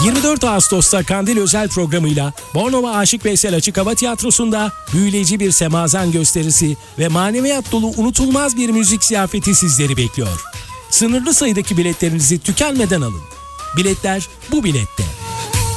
24 Ağustos'ta Kandil özel programıyla Bornova Aşık Veysel Açık Hava Tiyatrosu'nda büyüleyici bir semazen gösterisi ve maneviyat dolu unutulmaz bir müzik ziyafeti sizleri bekliyor. Sınırlı sayıdaki biletlerinizi tükenmeden alın. Biletler bu bilette.